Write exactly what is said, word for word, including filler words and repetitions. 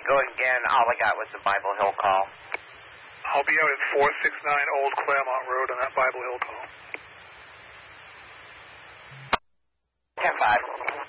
go again. All I got was the Bible Hill call. I'll be out at four sixty-nine Old Claremont Road on that Bible Hill call. ten five.